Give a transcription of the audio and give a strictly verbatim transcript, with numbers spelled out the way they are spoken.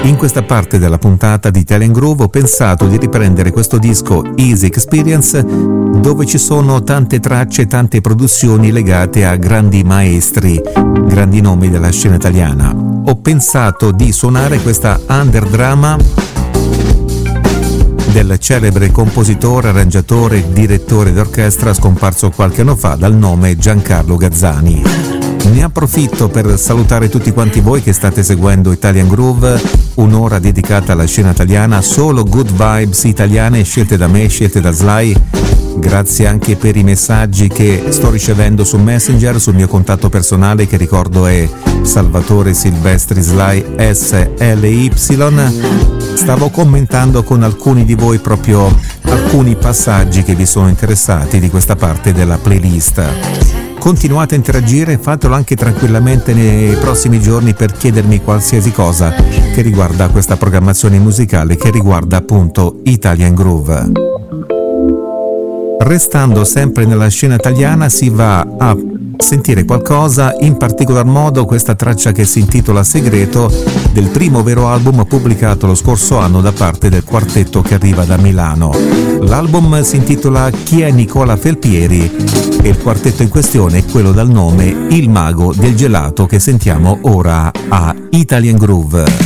In questa parte della puntata di Italian Groove ho pensato di riprendere questo disco Easy Experience, dove ci sono tante tracce, tante produzioni legate a grandi maestri, grandi nomi della scena italiana. Ho pensato di suonare questa Underdrama del celebre compositore, arrangiatore e direttore d'orchestra scomparso qualche anno fa dal nome Giancarlo Gazzani. Ne approfitto per salutare tutti quanti voi che state seguendo Italian Groove, un'ora dedicata alla scena italiana, solo good vibes italiane scelte da me, scelte da Sly. Grazie anche per i messaggi che sto ricevendo su Messenger, sul mio contatto personale che ricordo è Salvatore Silvestri Sly S L Y. Stavo commentando con alcuni di voi proprio alcuni passaggi che vi sono interessati di questa parte della playlist. Continuate a interagire, fatelo anche tranquillamente nei prossimi giorni per chiedermi qualsiasi cosa che riguarda questa programmazione musicale, che riguarda appunto Italian Groove. Restando sempre nella scena italiana si va a sentire qualcosa, in particolar modo questa traccia che si intitola Segreto, del primo vero album pubblicato lo scorso anno da parte del quartetto che arriva da Milano. L'album si intitola Chi è Nicola Felpieri e il quartetto in questione è quello dal nome Il Mago del Gelato, che sentiamo ora a Italian Groove.